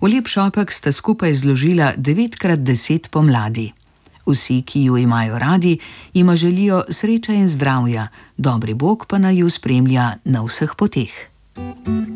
V lep šopek sta skupaj zložila 9x10 pomladi. Vsi, ki ju imajo radi, jima želijo sreče in zdravja, dobri Bog pa naju spremlja na vseh poteh.